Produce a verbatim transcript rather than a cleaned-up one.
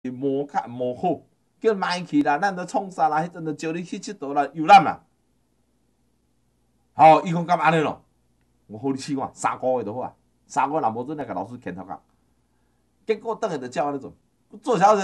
无较无好，叫买去啦，咱都创啥啦？迄阵就招你去佚佗啦，游览啦。吼、哦，伊讲干安尼咯？我好你试看，三个月就好啊。三个月若无准，来甲老师牵头壳。结果等下就照安尼做，做小